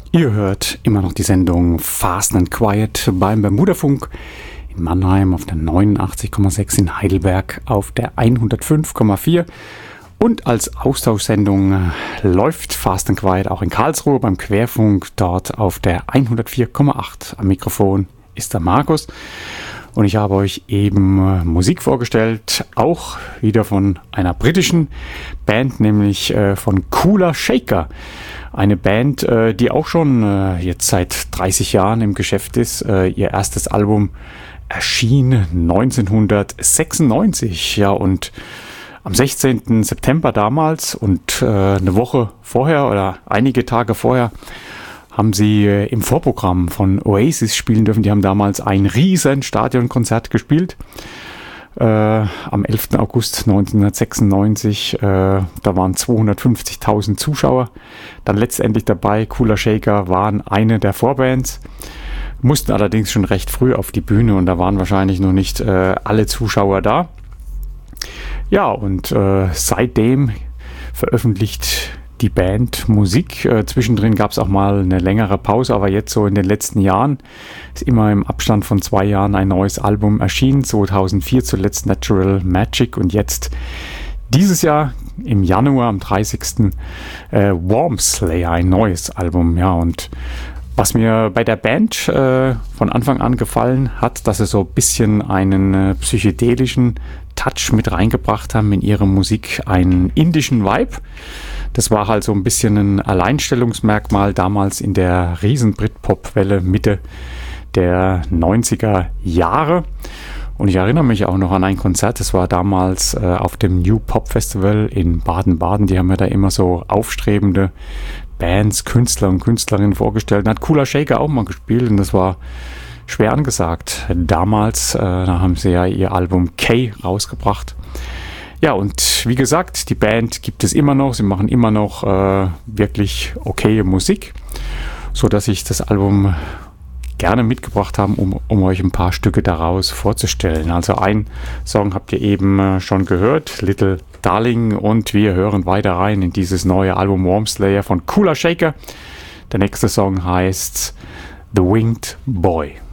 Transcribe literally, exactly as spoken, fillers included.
Ihr hört immer noch die Sendung Fast and Quiet beim Bermudafunk in Mannheim auf der neunundachtzig Komma sechs, in Heidelberg auf der hundertfünf Komma vier. Und als Austauschsendung läuft Fast and Quiet auch in Karlsruhe beim Querfunk, dort auf der hundertvier Komma acht. Am Mikrofon ist der Markus und ich habe euch eben Musik vorgestellt, auch wieder von einer britischen Band, nämlich von Kula Shaker. Eine Band, die auch schon jetzt seit dreißig Jahren im Geschäft ist. Ihr erstes Album erschien neunzehnhundertsechsundneunzig, ja, und am sechzehnten September damals und äh, eine Woche vorher oder einige Tage vorher haben sie äh, im Vorprogramm von Oasis spielen dürfen. Die haben damals ein riesen Stadionkonzert gespielt. Äh, am elften August neunzehnhundertsechsundneunzig. Äh, da waren zweihundertfünfzigtausend Zuschauer. Dann letztendlich dabei. Kula Shaker waren eine der Vorbands. Mussten allerdings schon recht früh auf die Bühne und da waren wahrscheinlich noch nicht äh, alle Zuschauer da. Ja, und äh, seitdem veröffentlicht die Band Musik. Äh, zwischendrin gab es auch mal eine längere Pause, aber jetzt so in den letzten Jahren ist immer im Abstand von zwei Jahren ein neues Album erschienen. zweitausendvier zuletzt Natural Magic und jetzt dieses Jahr im Januar am dreißigsten Äh, Wurmslayer, ein neues Album. Ja, und was mir bei der Band äh, von Anfang an gefallen hat, dass sie so ein bisschen einen äh, psychedelischen Touch mit reingebracht haben in ihre Musik, einen indischen Vibe. Das war halt so ein bisschen ein Alleinstellungsmerkmal damals in der riesen Britpop-Welle Mitte der neunziger Jahre. Und ich erinnere mich auch noch an ein Konzert, das war damals äh, auf dem New Pop Festival in Baden-Baden. Die haben ja da immer so aufstrebende Bands, Künstler und Künstlerinnen vorgestellt. Da hat Kula Shaker auch mal gespielt und das war schwer angesagt. Damals, äh, da haben sie ja ihr Album K rausgebracht. Ja, und wie gesagt, die Band gibt es immer noch. Sie machen immer noch äh, wirklich okaye Musik, so dass ich das Album gerne mitgebracht habe, um, um euch ein paar Stücke daraus vorzustellen. Also ein Song habt ihr eben äh, schon gehört, Little Darling, und wir hören weiter rein in dieses neue Album Wurmslayer von Kula Shaker. Der nächste Song heißt The Winged Boy.